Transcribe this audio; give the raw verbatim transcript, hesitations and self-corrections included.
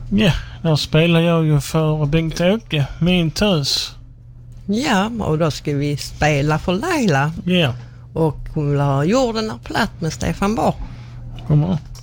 Ja, där spelar jag ju för Bengt-Åke, min tös. Ja, och då ska vi spela för Laila. Ja. Och hon vill ha Jorden är platt med Stefan Borg. Kommer.